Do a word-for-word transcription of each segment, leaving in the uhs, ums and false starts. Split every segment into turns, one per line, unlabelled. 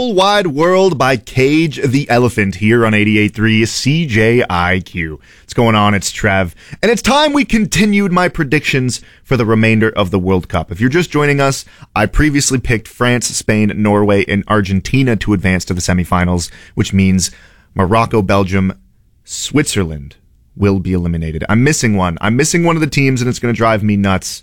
Whole Wide World by Cage the Elephant here on eighty-eight point three C J I Q. What's going on? It's Trev. And it's time we continued my predictions for the remainder of the World Cup. If you're just joining us, I previously picked France, Spain, Norway, and Argentina to advance to the semifinals, which means Morocco, Belgium, Switzerland will be eliminated. I'm missing one. I'm missing one of the teams, and it's going to drive me nuts.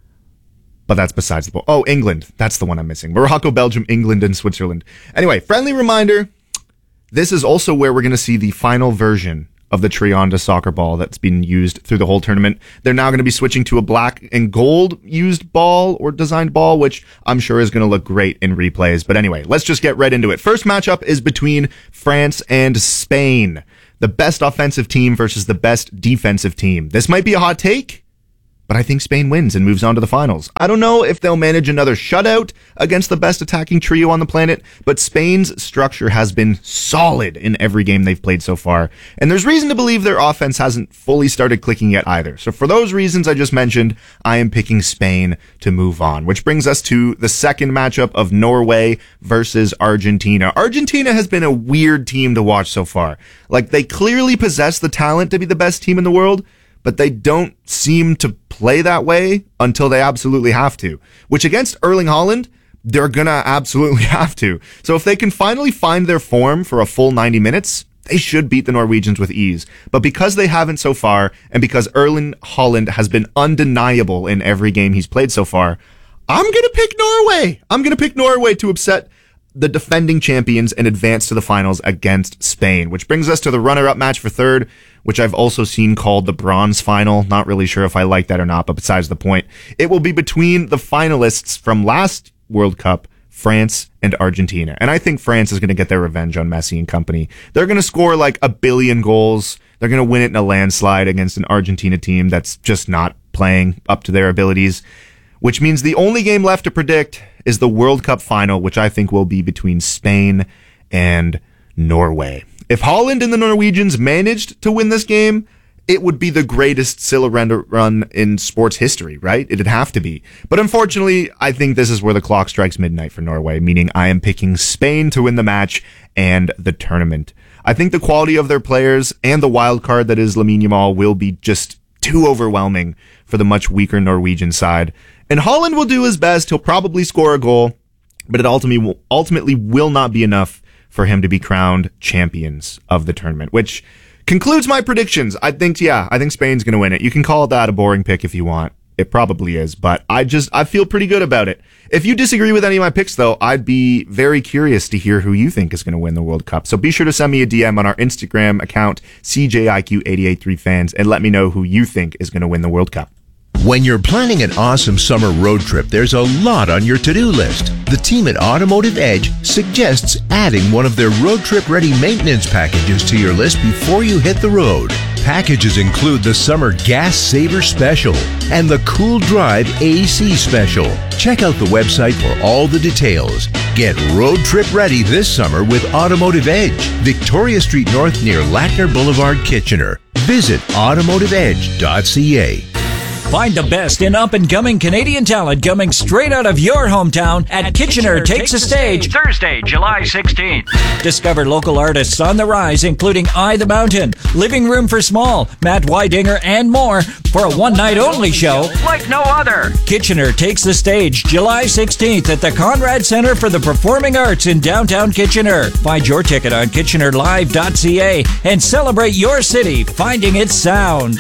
But that's besides the point. Oh, England. That's the one I'm missing. Morocco, Belgium, England, and Switzerland. Anyway, friendly reminder, this is also where we're going to see the final version of the Trionda soccer ball that's been used through the whole tournament. They're now going to be switching to a black and gold used ball or designed ball, which I'm sure is going to look great in replays. But anyway, let's just get right into it. First matchup is between France and Spain. The best offensive team versus the best defensive team. This might be a hot take, but I think Spain wins and moves on to the finals. I don't know if they'll manage another shutout against the best attacking trio on the planet, but Spain's structure has been solid in every game they've played so far, and there's reason to believe their offense hasn't fully started clicking yet either. So for those reasons I just mentioned, I am picking Spain to move on, which brings us to the second matchup of Norway versus Argentina. Argentina has been a weird team to watch so far. Like, they clearly possess the talent to be the best team in the world, but they don't seem to play that way until they absolutely have to, which against Erling Haaland, they're gonna absolutely have to. So if they can finally find their form for a full ninety minutes, they should beat the Norwegians with ease. But because they haven't so far, and because Erling Haaland has been undeniable in every game he's played so far, I'm gonna pick Norway. I'm gonna pick Norway to upset the defending champions and advance to the finals against Spain, which brings us to the runner-up match for third, which I've also seen called the bronze final. Not really sure if I like that or not, but besides the point. It will be between the finalists from last World Cup, France and Argentina. And I think France is going to get their revenge on Messi and company. They're going to score like a billion goals. They're going to win it in a landslide against an Argentina team that's just not playing up to their abilities, which means the only game left to predict is the World Cup final, which I think will be between Spain and Norway. If Haaland and the Norwegians managed to win this game, it would be the greatest Cinderella run in sports history, right? It'd have to be. But unfortunately, I think this is where the clock strikes midnight for Norway, meaning I am picking Spain to win the match and the tournament. I think the quality of their players and the wild card that is Lamine Yamal will be just too overwhelming for the much weaker Norwegian side. And Haaland will do his best. He'll probably score a goal, but it ultimately will, ultimately will not be enough for him to be crowned champions of the tournament, which concludes my predictions. I think, yeah, I think Spain's going to win it. You can call that a boring pick if you want. It probably is, but I just, I feel pretty good about it. If you disagree with any of my picks, though, I'd be very curious to hear who you think is going to win the World Cup. So be sure to send me a D M on our Instagram account, C J I Q eight eight three fans, and let me know who you think is going to win the World Cup.
When you're planning an awesome summer road trip, there's a lot on your to-do list. The team at Automotive Edge suggests adding one of their road trip ready maintenance packages to your list before you hit the road. Packages include the Summer Gas Saver Special and the Cool Drive A C Special. Check out the website for all the details. Get road trip ready this summer with Automotive Edge, Victoria Street North near Lackner Boulevard, Kitchener. Visit automotive edge dot c a.
Find the best in up-and-coming Canadian talent coming straight out of your hometown at Kitchener Takes a Stage, Thursday, July sixteenth. Discover local artists on the rise, including I the Mountain, Living Room for Small, Matt Weidinger, and more for a one-night-only show like no other. Kitchener Takes the Stage, July sixteenth at the Conrad Centre for the Performing Arts in downtown Kitchener. Find your ticket on kitchener live dot c a and celebrate your city finding its sound.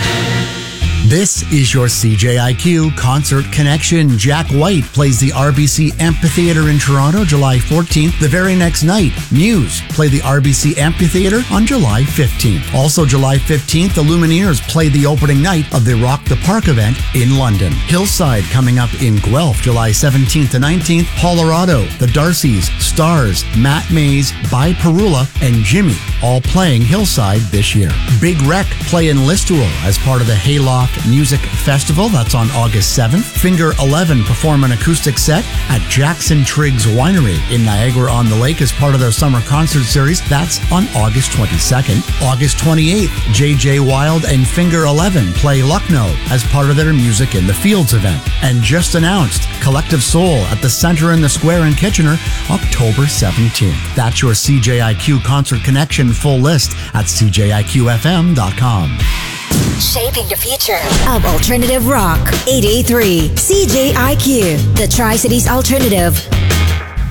This is your C J I Q Concert Connection. Jack White plays the R B C Amphitheatre in Toronto July fourteenth. The very next night, Muse play the R B C Amphitheatre on July fifteenth. Also July fifteenth, the Lumineers play the opening night of the Rock the Park event in London. Hillside coming up in Guelph July seventeenth to nineteenth. Colorado, the Darcys, Stars, Matt Mays, By Perula, and Jimmy all playing Hillside this year. Big Wreck play in Listowel as part of the Hayloft Music Festival. That's on August seventh. Finger eleven perform an acoustic set at Jackson Triggs Winery in Niagara-on-the-Lake as part of their summer concert series. That's on August twenty-second. August twenty-eighth, J J Wild and Finger eleven play Lucknow as part of their Music in the Fields event. And just announced, Collective Soul at the Center in the Square in Kitchener October seventeenth. That's your C J I Q Concert Connection full list at c j i q f m dot com.
Shaping the future of alternative rock. eight eighty-three C J I Q, the Tri-Cities Alternative.